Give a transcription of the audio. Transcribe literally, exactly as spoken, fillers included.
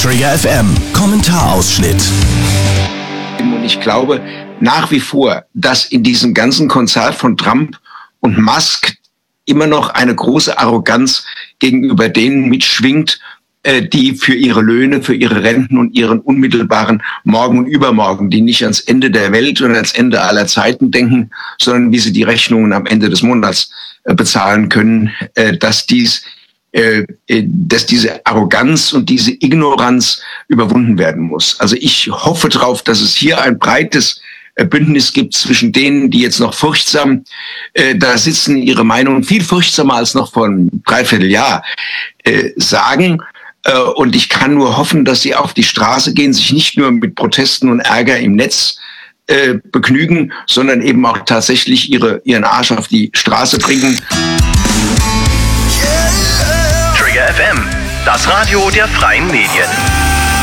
Trigger F M, Kommentarausschnitt. Und ich glaube nach wie vor, dass in diesem ganzen Konzert von Trump und Musk immer noch eine große Arroganz gegenüber denen mitschwingt, die für ihre Löhne, für ihre Renten und ihren unmittelbaren Morgen und Übermorgen, die nicht ans Ende der Welt oder ans Ende aller Zeiten denken, sondern wie sie die Rechnungen am Ende des Monats bezahlen können, dass dies, dass diese Arroganz und diese Ignoranz überwunden werden muss. Also ich hoffe darauf, dass es hier ein breites Bündnis gibt zwischen denen, die jetzt noch furchtsam äh, da sitzen, ihre Meinung viel furchtsamer als noch vor einem Dreivierteljahr äh, sagen. Äh, und ich kann nur hoffen, dass sie auf die Straße gehen, sich nicht nur mit Protesten und Ärger im Netz äh, begnügen, sondern eben auch tatsächlich ihre, ihren Arsch auf die Straße bringen. Trigger F M, das Radio der freien Medien.